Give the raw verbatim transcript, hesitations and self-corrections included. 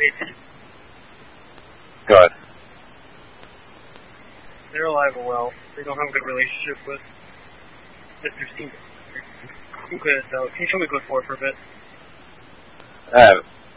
It's, Good. they're alive and well. They don't have a good relationship with Mister Steam. I'm good, though. Can you show me good four for a bit? Uh,